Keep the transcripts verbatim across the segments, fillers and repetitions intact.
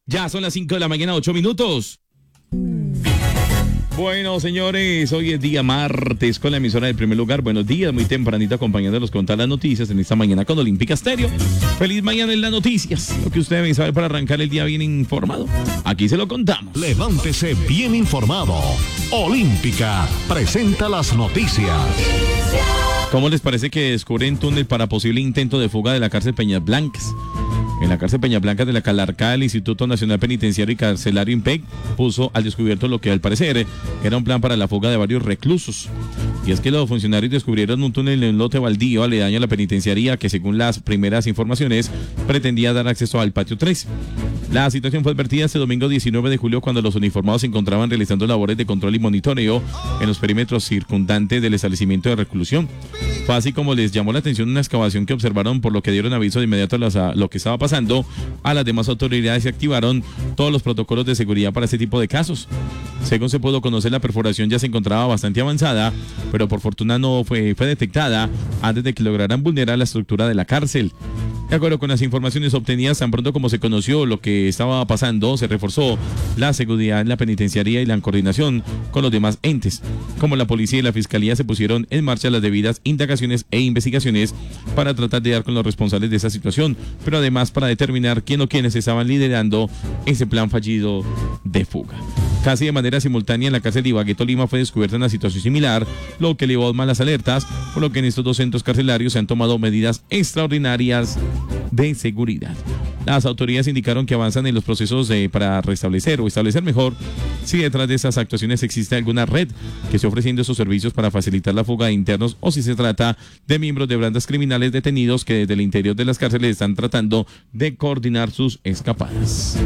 Ya son las cinco de la mañana, ocho minutos. Bueno, señores, hoy es día martes con la emisora del primer lugar. Buenos días, muy tempranito acompañándolos con todas las noticias en esta mañana con Olímpica Estéreo. Feliz mañana en las noticias. Lo que usted debe saber para arrancar el día bien informado. Aquí se lo contamos. Levántese bien informado. Olímpica presenta las noticias. ¿Cómo les parece que descubren túnel para posible intento de fuga de la cárcel Peñas Blancas? En la cárcel Peñas Blancas de la Calarcá, el Instituto Nacional Penitenciario y Carcelario INPEC puso al descubierto lo que al parecer era un plan para la fuga de varios reclusos. Y es que los funcionarios descubrieron un túnel en un lote baldío aledaño a la penitenciaría que, según las primeras informaciones, pretendía dar acceso al patio tres. La situación fue advertida este domingo diecinueve de julio cuando los uniformados se encontraban realizando labores de control y monitoreo en los perímetros circundantes del establecimiento de reclusión. Fue así como les llamó la atención una excavación que observaron, por lo que dieron aviso de inmediato a, las, a lo que estaba pasando a las demás autoridades y activaron todos los protocolos de seguridad para este tipo de casos. Según se pudo conocer, la perforación ya se encontraba bastante avanzada, pero por fortuna no fue, fue detectada antes de que lograran vulnerar la estructura de la cárcel. De acuerdo con las informaciones obtenidas, tan pronto como se conoció lo que estaba pasando, se reforzó la seguridad en la penitenciaría y la coordinación con los demás entes. Como la policía y la fiscalía se pusieron en marcha las debidas indagaciones e investigaciones para tratar de dar con los responsables de esa situación, pero además para determinar quién o quiénes estaban liderando ese plan fallido de fuga. Casi de manera simultánea en la cárcel de Ibagué, Tolima, fue descubierta una situación similar, lo que elevó malas alertas, por lo que en estos dos centros carcelarios se han tomado medidas extraordinarias de seguridad. Las autoridades indicaron que avanzan en los procesos de, para restablecer o establecer mejor si detrás de esas actuaciones existe alguna red que esté ofreciendo esos servicios para facilitar la fuga de internos o si se trata de miembros de bandas criminales detenidos que desde el interior de las cárceles están tratando de coordinar sus escapadas.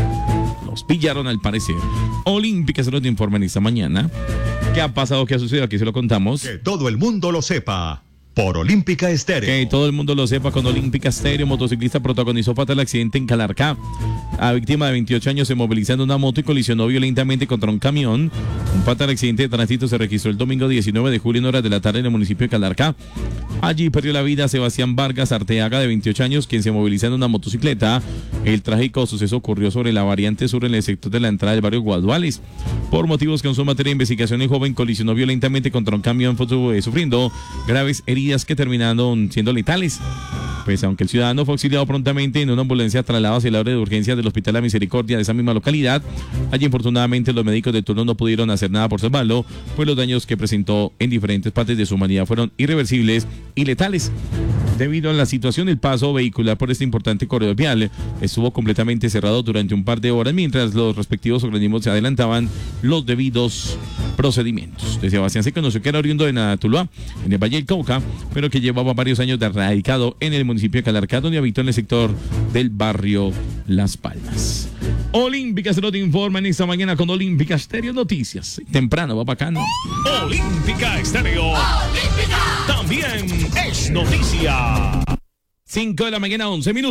Los pillaron al parecer. Olímpica se nos informa en esta mañana. ¿Qué ha pasado? ¿Qué ha sucedido? Aquí se lo contamos. Que todo el mundo lo sepa. Por Olímpica Estéreo. Que todo el mundo lo sepa con Olímpica Estéreo. Motociclista protagonizó fatal accidente en Calarcá. La víctima de veintiocho años se movilizó en una moto y colisionó violentamente contra un camión. Un fatal accidente de tránsito se registró el domingo diecinueve de julio en horas de la tarde en el municipio de Calarcá. Allí perdió la vida Sebastián Vargas Arteaga, de veintiocho años, quien se movilizó en una motocicleta. El trágico suceso ocurrió sobre la variante sur en el sector de la entrada del barrio Guaduales. Por motivos que son materia de investigación, el joven colisionó violentamente contra un camión, fue sufriendo graves heridas que terminaron siendo letales. Pues aunque el ciudadano fue auxiliado prontamente en una ambulancia, trasladado hacia el área de urgencias del Hospital La Misericordia de esa misma localidad, allí infortunadamente los médicos de turno no pudieron hacer nada por salvarlo, pues los daños que presentó en diferentes partes de su humanidad fueron irreversibles y letales. Debido a la situación, el paso vehicular por este importante corredor vial estuvo completamente cerrado durante un par de horas mientras los respectivos organismos se adelantaban los debidos procedimientos. De Sebastián se conoció que era oriundo de Natuluá, en el Valle del Cauca, pero que llevaba varios años de radicado en el municipio de Calarcá, donde habitó en el sector del barrio Las Palmas. Olímpica se nos informa en esta mañana con Olímpica Estéreo Noticias. Temprano, va bacano. Olímpica Estéreo. Olímpica. También es noticia. cinco de la mañana, once minutos.